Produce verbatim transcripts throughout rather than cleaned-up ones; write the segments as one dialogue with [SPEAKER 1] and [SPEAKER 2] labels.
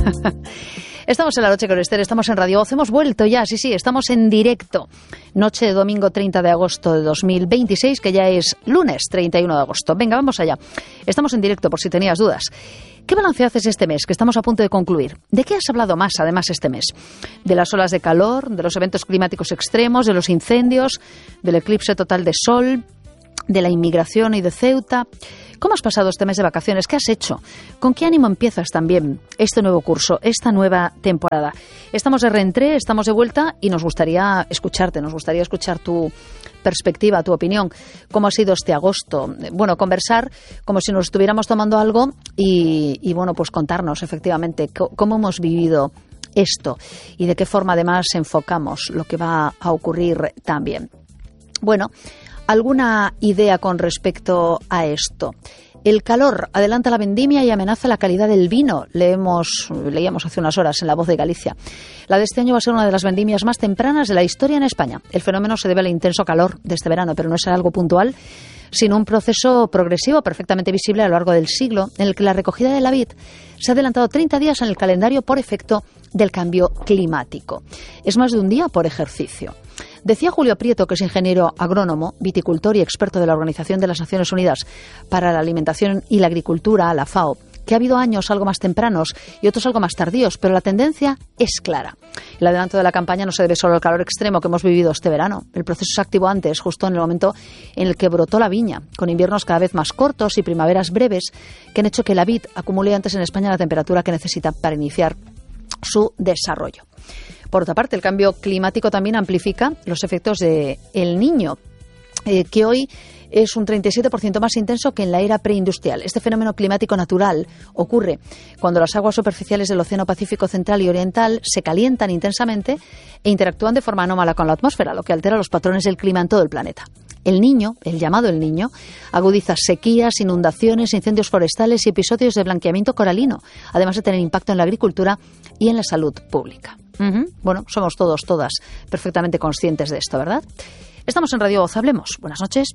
[SPEAKER 1] Estamos en la noche con Esther, estamos en Radio Voz, hemos vuelto ya, sí, sí, estamos en directo. Noche de domingo treinta de agosto de dos mil veintiséis, que ya es lunes treinta y uno de agosto. Venga, vamos allá. Estamos en directo por si tenías dudas. ¿Qué balance haces este mes, que estamos a punto de concluir? ¿De qué has hablado más, además, este mes? ¿De las olas de calor, de los eventos climáticos extremos, de los incendios, del eclipse total de sol, de la inmigración y de Ceuta? ¿Cómo has pasado este mes de vacaciones? ¿Qué has hecho? ¿Con qué ánimo empiezas también este nuevo curso, esta nueva temporada? Estamos de reentré, estamos de vuelta y nos gustaría escucharte, nos gustaría escuchar tu perspectiva, tu opinión. ¿Cómo ha sido este agosto? Bueno, conversar como si nos estuviéramos tomando algo y, y bueno, pues contarnos efectivamente cómo hemos vivido esto y de qué forma además enfocamos lo que va a ocurrir también. Bueno, ¿alguna idea con respecto a esto? El calor adelanta la vendimia y amenaza la calidad del vino. Leemos, leíamos hace unas horas en La Voz de Galicia. La de este año va a ser una de las vendimias más tempranas de la historia en España. El fenómeno se debe al intenso calor de este verano, pero no es algo puntual, sino un proceso progresivo perfectamente visible a lo largo del siglo, en el que la recogida de la vid se ha adelantado treinta días en el calendario por efecto del cambio climático. Es más de un día por ejercicio. Decía Julio Prieto, que es ingeniero agrónomo, viticultor y experto de la Organización de las Naciones Unidas para la Alimentación y la Agricultura, la FAO, que ha habido años algo más tempranos y otros algo más tardíos, pero la tendencia es clara. El adelanto de la campaña no se debe solo al calor extremo que hemos vivido este verano. El proceso se activó antes, justo en el momento en el que brotó la viña, con inviernos cada vez más cortos y primaveras breves que han hecho que la vid acumule antes en España la temperatura que necesita para iniciar su desarrollo. Por otra parte, el cambio climático también amplifica los efectos de El Niño, eh, que hoy es un treinta y siete por ciento más intenso que en la era preindustrial. Este fenómeno climático natural ocurre cuando las aguas superficiales del Océano Pacífico Central y Oriental se calientan intensamente e interactúan de forma anómala con la atmósfera, lo que altera los patrones del clima en todo el planeta. El Niño, el llamado El Niño, agudiza sequías, inundaciones, incendios forestales y episodios de blanqueamiento coralino, además de tener impacto en la agricultura y en la salud pública. Uh-huh. Bueno, somos todos, todas perfectamente conscientes de esto, ¿verdad? Estamos en Radio Voz, hablemos. Buenas noches.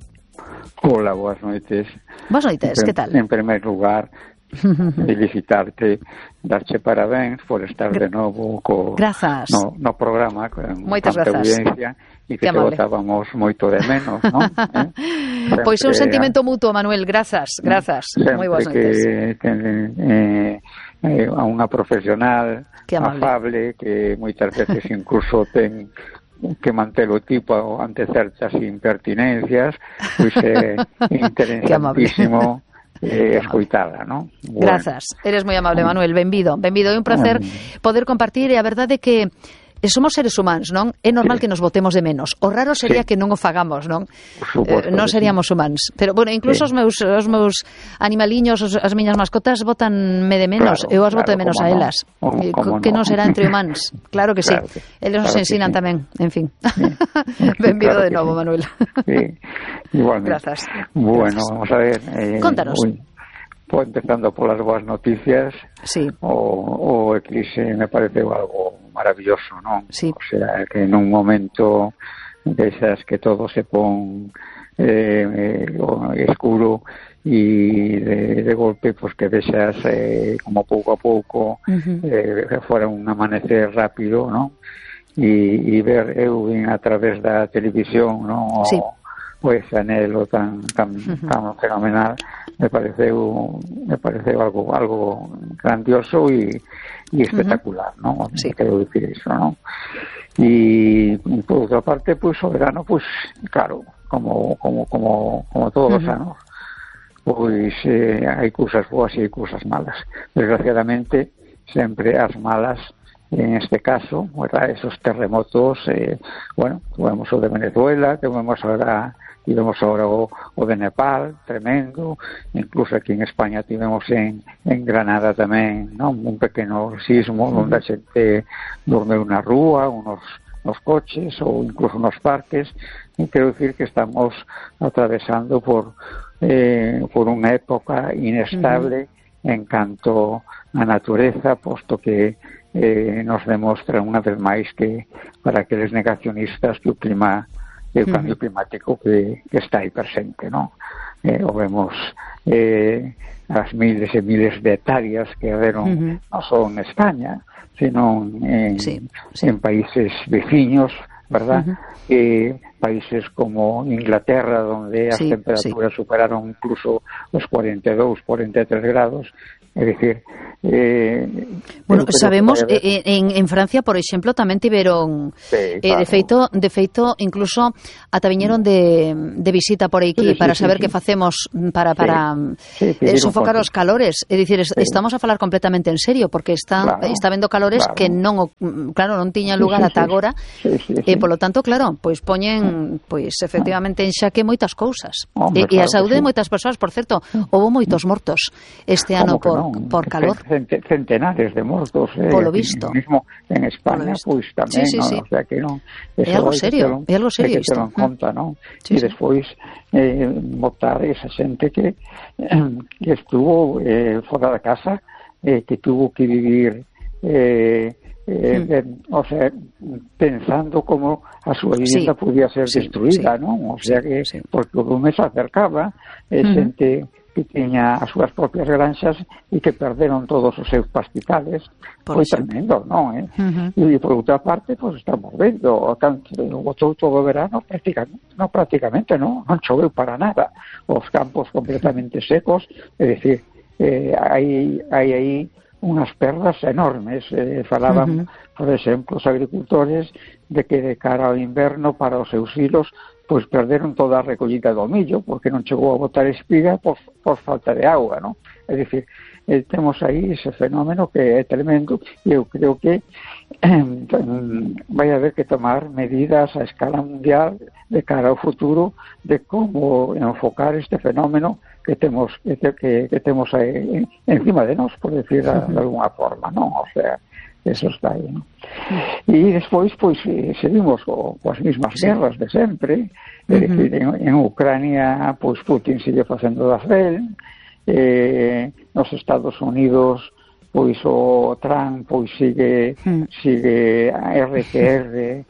[SPEAKER 2] Hola, buenas noches.
[SPEAKER 1] Buenas noches, ¿qué tal?
[SPEAKER 2] En primer lugar, felicitarte, darche parabéns por estar de novo co
[SPEAKER 1] Grazas.
[SPEAKER 2] no, no programa con
[SPEAKER 1] Moitas
[SPEAKER 2] tanta
[SPEAKER 1] grazas.
[SPEAKER 2] audiencia e que, que te botábamos moito de menos, non? Eh?
[SPEAKER 1] Pois é un sentimento mutuo, Manuel, grazas, grazas. Moi boas noites.
[SPEAKER 2] Sempre que eh, eh, a unha profesional afable que moitas veces incluso ten que manter o tipo ante certas impertinencias, pois é interesantísimo eh, escoitala, non? Bueno.
[SPEAKER 1] Grazas, eres moi amable, Manuel, benvido, benvido, é un placer poder compartir, e a verdade é que somos seres humanos, non? É normal sí. que nos botemos de menos. O raro sería sí. que non o fagamos, non? Eh, non seríamos sí. humanos. Pero, bueno, incluso sí. os meus os meus animaliños, os, as miñas mascotas botanme de menos.
[SPEAKER 2] Claro,
[SPEAKER 1] Eu as boto
[SPEAKER 2] claro,
[SPEAKER 1] de menos a
[SPEAKER 2] no.
[SPEAKER 1] elas.
[SPEAKER 2] Que
[SPEAKER 1] no. que non será entre humanos. Claro que claro sí. Que, Eles nos claro ensinan sí. tamén, en fin. Sí. Benvido claro de novo, sí. Manuel.
[SPEAKER 2] Sí, igualmente.
[SPEAKER 1] Grazas.
[SPEAKER 2] Bueno,
[SPEAKER 1] Grazas.
[SPEAKER 2] vamos a ver. Eh,
[SPEAKER 1] Contanos.
[SPEAKER 2] Uy. Pues empezando por las boas noticias,
[SPEAKER 1] sí.
[SPEAKER 2] o, o eclipse me parece algo maravilloso, ¿no?
[SPEAKER 1] Sí.
[SPEAKER 2] O sea, que en un momento de esas que todo se pone eh, eh, oscuro y de, de golpe, pues que de esas eh, como poco a poco uh-huh. eh, fuera un amanecer rápido, ¿no? Y, y ver eu a través de la televisión, ¿no?
[SPEAKER 1] Sí.
[SPEAKER 2] Pues anhelo tan tan, uh-huh. tan fenomenal, me parece me parece algo algo grandioso y, y espectacular, uh-huh. ¿no?
[SPEAKER 1] Sí.
[SPEAKER 2] Quiero decir eso, ¿no? Y por otra parte, pues o verano, pues claro, como como como como todos los uh-huh. años, pues eh, hai cousas boas e hai cousas malas. Desgraciadamente, sempre as malas, en este caso, ¿verdad? Esos terremotos, eh, bueno, tuvimos o de Venezuela, tuvimos ahora, tuvimos ahora o, o de Nepal, tremendo, incluso aquí en España tuvimos en, en Granada tamén, ¿no? Un pequeno sismo, onde a xente dormeu na rúa, unos, nos coches ou incluso nos parques, e quero decir que estamos atravesando por, eh, por unha época inestable uh-huh. en canto a natureza, posto que Eh, nos demostra unha vez máis que para aqueles negacionistas que o clima o cambio climático que, que está aí presente, ¿no? Eh, o vemos eh, as miles e miles de hectáreas que haberon uh-huh. non só en España, sino en, sí, sí. en países veciños, verdad? Uh-huh. Eh, países como Inglaterra, donde as sí, temperaturas sí. superaron incluso os cuarenta e dous, cuarenta e tres grados. É dicir, eh,
[SPEAKER 1] bueno, sabemos eh, en, en Francia, por exemplo, tamén tiveron sí, claro. eh, de feito, de feito incluso ata viñeron de, de visita por aquí sí, para sí, saber sí, que sí. facemos para para sí, sí, eh, sofocar os calores, é dicir, sí. estamos a falar completamente en serio porque está claro, está vendo calores claro. que non claro, non tiña lugar sí, sí, ata sí. agora. Sí, sí, sí. E polo tanto, claro, pois poñen pois efectivamente en xaque moitas cousas. Hombre, e, claro, e a saúde sí. de moitas persoas, por certo, houbo moitos mortos este ano por
[SPEAKER 2] no?
[SPEAKER 1] por calor.
[SPEAKER 2] Centenares de mortos, eh,
[SPEAKER 1] polo visto.
[SPEAKER 2] Mismo en España, pois pues, tamén,
[SPEAKER 1] sí, sí,
[SPEAKER 2] ¿no?
[SPEAKER 1] sí.
[SPEAKER 2] O sea que non.
[SPEAKER 1] É algo serio, é algo serio
[SPEAKER 2] isto. Que te lo conta, non?
[SPEAKER 1] Sí,
[SPEAKER 2] e
[SPEAKER 1] sí.
[SPEAKER 2] despois eh, botar esa xente que, que estuvo eh, fora da casa, eh, que tuvo que vivir eh, eh, mm. eh, o sea, pensando como a súa vivienda sí. podía ser sí, destruída, sí. non? O sea que, sí. porque o lume se acercaba, eh, mm-hmm. xente que tiña as súas propias granxas e que perderon todos os seus pastizales. Foi tremendo, non? Eh? Uh-huh. E por outra parte, pues, estamos vendo o tanto todo o verano prácticamente, non prácticamente, non, non choveu para nada. Os campos completamente secos, é dicir, eh, hai, hai aí unhas perdas enormes. Eh, falaban, uh-huh. por exemplo, os agricultores de que de cara ao inverno para os seus hilos pois perderon toda a recollida do millo porque non chegou a botar espiga por, por falta de auga, non? É dicir, eh, temos aí ese fenómeno que é tremendo e eu creo que eh, vai haber que tomar medidas a escala mundial de cara ao futuro de como enfocar este fenómeno que temos que, que, que temos aí encima de nós, por decir de alguna forma, non? O sea, eso está aí, ¿no? E despois, pois, seguimos co, coas mismas guerras de sempre. Uh-huh. É dicir, en, en Ucrania, pois, Putin sigue facendo das del, eh, nos Estados Unidos, pois, o Trump, pois, sigue, uh-huh. sigue a R T R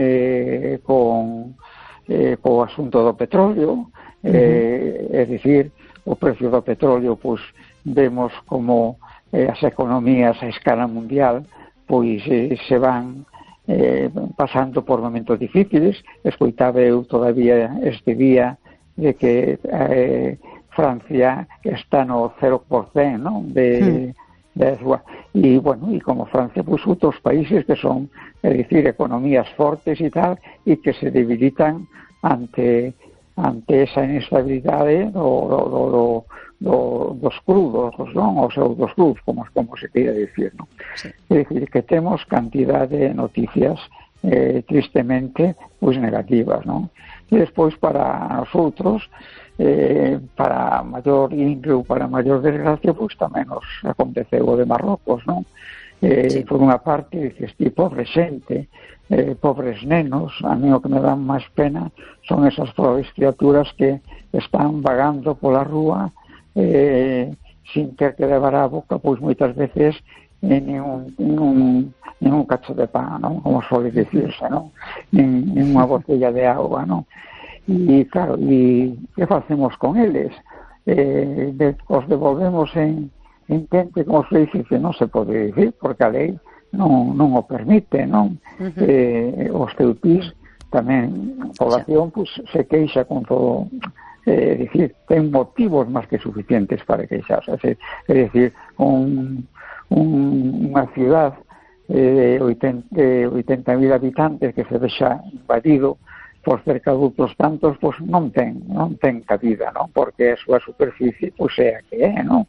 [SPEAKER 2] eh, con eh, co asunto do petróleo, uh-huh. eh, é dicir, o precio do petróleo, pois, vemos como eh, as economías a escala mundial pois eh, se van eh, pasando por momentos difíciles. Escoitaba eu todavía este día de que eh, Francia está no cero por cento, non? De, mm. de súa, e bueno, e como Francia, pois outros países que son, é dicir, economías fortes e tal, e que se debilitan ante ante esa inestabilidade do, do, do, do, do, dos crudos, non? Ou sea, dos crudos, como, como se queira dicir, non? Sí. É dicir, que temos cantidade de noticias eh, tristemente pois negativas, non? E despois para nosotros, eh, para maior índole ou para maior desgracia, pois tamén nos aconteceu o de Marrocos, non? Eh, sí. Por unha parte, dices, ti, pobre xente, eh, pobres nenos, a mí o que me dan máis pena son esas pobres criaturas que están vagando pola rúa eh, sin ter que levar a boca, pois moitas veces en un, en un, en un cacho de pan, non? Como suele dicirse, non? En, en unha botella de agua, non? E claro, e que facemos con eles? Eh, de, os devolvemos en en quente, como se dice, que non se pode dicir, porque a lei non, non o permite, non? Uh-huh. Eh, os teutís tamén, a población, pues, se queixa con todo, é eh, dicir, ten motivos máis que suficientes para queixarse, é dicir, un, un, unha ciudad eh, de oitenta mil habitantes que se vexa invadido por cerca de outros tantos, pues non ten, non ten cabida, non? Porque a súa superficie, pues, é a que é, non?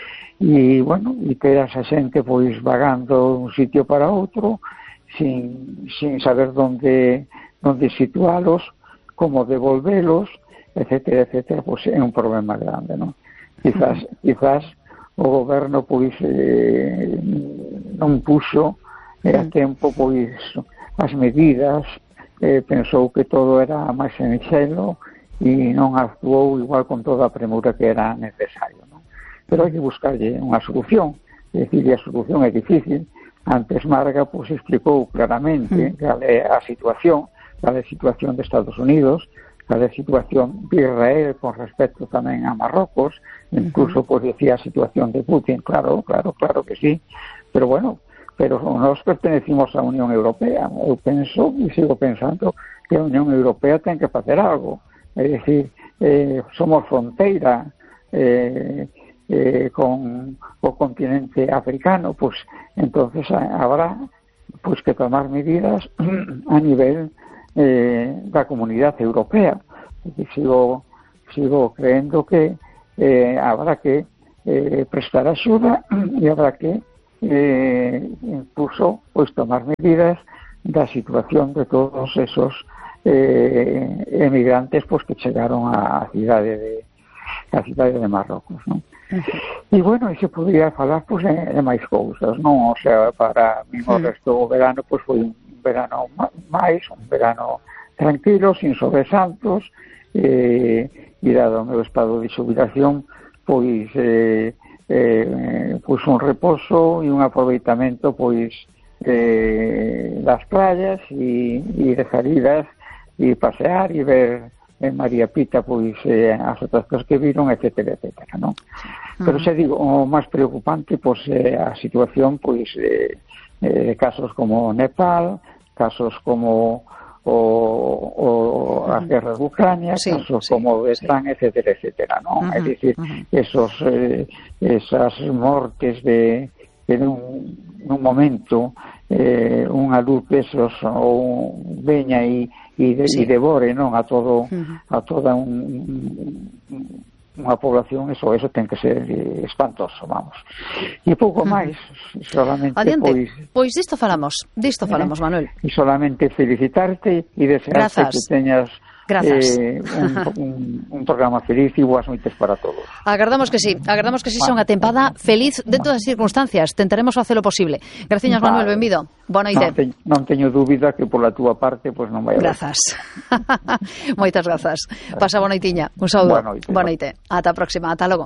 [SPEAKER 2] E, bueno, e ter esa xente pois vagando de un sitio para outro sin, sin saber onde, onde situálos, como devolvelos, etcétera, etcétera, pois é un problema grande, non? Quizás, quizás o goberno pois eh, non puxo eh, a tempo pois as medidas, eh, pensou que todo era máis sinxelo e non actuou igual con toda a premura que era necesario, non? Pero hai que buscarlle unha solución, é dicir, a solución é difícil. Antes Marga pues, explicou claramente mm. cal é a situación, cal é a situación de Estados Unidos, cal é a situación de Israel con respecto tamén a Marrocos, incluso pues decía a situación de Putin, claro, claro, claro que sí, pero bueno, pero nós pertenecimos á Unión Europea. Eu penso e sigo pensando que a Unión Europea ten que facer algo, é dicir, eh, somos fronteira eh, eh, con o continente africano, pues entonces habrá pues que tomar medidas a nivel eh, da comunidade europea. Y sigo sigo creendo que eh, habrá que eh, prestar axuda e habrá que eh, incluso pues tomar medidas da situación de todos esos eh, emigrantes pues que chegaron á cidade de a cidade de Marrocos, non? E bueno, e se podría falar pues de, de máis cousas, non? O sea, para mí o resto do verano pues foi un verano máis, un verano tranquilo, sin sobresaltos, eh, e dado o meu estado de xubilación, pois eh, eh, pois un reposo e un aproveitamento pois eh, das playas e, e de salidas e pasear e ver en María Pita pois eh, as outras cosas que viron, etcétera, etcétera, non? Pero xa digo, o máis preocupante pois é a situación pois eh, eh, casos como Nepal, casos como o, o a guerra de Ucrania, sí, casos sí, como Vietnam, sí, etcétera, etcétera, non? Uh-huh, é dicir, uh-huh. esos eh, esas mortes de que nun, nun momento eh, unha luz desos ou veña e e, de, sí. e devore, non, a todo uh-huh. a toda un, unha población, eso eso ten que ser eh, espantoso, vamos. E pouco uh-huh. máis, solamente
[SPEAKER 1] Adiante.
[SPEAKER 2] pois
[SPEAKER 1] pois disto falamos, disto falamos, eh, Manuel.
[SPEAKER 2] E solamente felicitarte e desearte que teñas Eh, un, un, un programa feliz e boas noites para todos.
[SPEAKER 1] Agardamos que sí, agardamos que sí sea unha tempada feliz dentro das circunstancias. Tentaremos facer o posible. Graciñas, Manuel, benvido. Boa noite.
[SPEAKER 2] Non, te, non teño dúbida que pola túa parte pois non vai haber.
[SPEAKER 1] Grazas. Moitas grazas. Pasa boa noitiña. Un saúdo.
[SPEAKER 2] Boa noite.
[SPEAKER 1] Boa noite. Ata a próxima. Ata logo.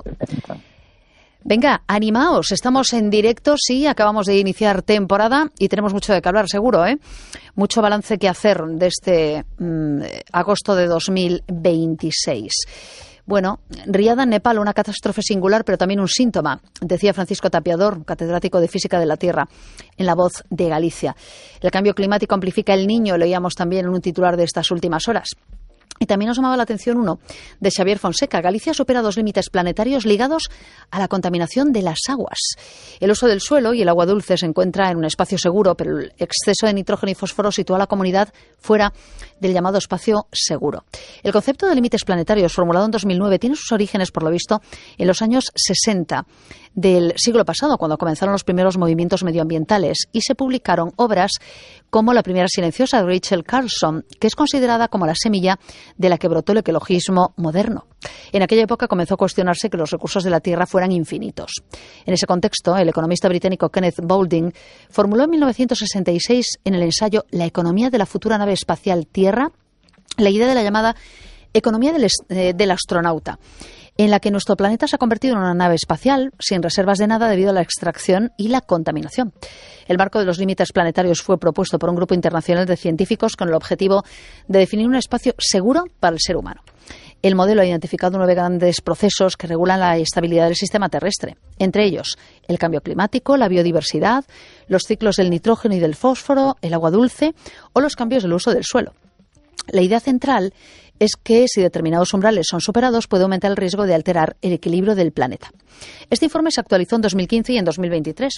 [SPEAKER 1] Venga, animaos, estamos en directo, sí, acabamos de iniciar temporada y tenemos mucho de qué hablar, seguro, ¿eh? Mucho balance que hacer de este mmm, agosto de dos mil veintiséis. Bueno, Riada en Nepal, una catástrofe singular, pero también un síntoma, decía Francisco Tapiador, catedrático de Física de la Tierra, en La Voz de Galicia. El cambio climático amplifica el Niño, leíamos también en un titular de estas últimas horas. Y también nos llamaba la atención uno de Xavier Fonseca. Galicia supera dos límites planetarios ligados a la contaminación de las aguas. El uso del suelo y el agua dulce se encuentra en un espacio seguro, pero el exceso de nitrógeno y fósforo sitúa a la comunidad fuera del llamado espacio seguro. El concepto de límites planetarios, formulado en dos mil nueve, tiene sus orígenes, por lo visto, en los años sesenta del siglo pasado, cuando comenzaron los primeros movimientos medioambientales y se publicaron obras como La primera silenciosa de Rachel Carlson, que es considerada como la semilla de la que brotó el ecologismo moderno. En aquella época comenzó a cuestionarse que los recursos de la Tierra fueran infinitos. En ese contexto, el economista británico Kenneth Boulding formuló en mil novecientos sesenta y seis en el ensayo La economía de la futura nave espacial Tierra la idea de la llamada economía del, eh, del astronauta, en la que nuestro planeta se ha convertido en una nave espacial sin reservas de nada debido a la extracción y la contaminación. El marco de los límites planetarios fue propuesto por un grupo internacional de científicos con el objetivo de definir un espacio seguro para el ser humano. El modelo ha identificado nueve grandes procesos que regulan la estabilidad del sistema terrestre, entre ellos el cambio climático, la biodiversidad, los ciclos del nitrógeno y del fósforo, el agua dulce o los cambios del uso del suelo. La idea central es que si determinados umbrales son superados puede aumentar el riesgo de alterar el equilibrio del planeta. Este informe se actualizó en dos mil quince y en dos mil veintitrés.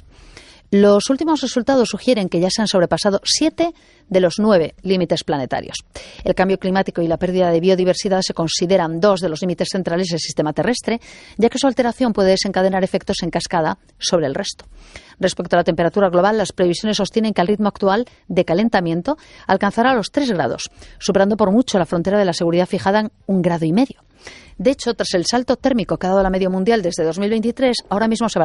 [SPEAKER 1] Los últimos resultados sugieren que ya se han sobrepasado siete de los nueve límites planetarios. El cambio climático y la pérdida de biodiversidad se consideran dos de los límites centrales del sistema terrestre, ya que su alteración puede desencadenar efectos en cascada sobre el resto. Respecto a la temperatura global, las previsiones sostienen que el ritmo actual de calentamiento alcanzará los tres grados, superando por mucho la frontera de la seguridad fijada en un grado y medio. De hecho, tras el salto térmico que ha dado la media mundial desde dos mil veintitrés, ahora mismo se va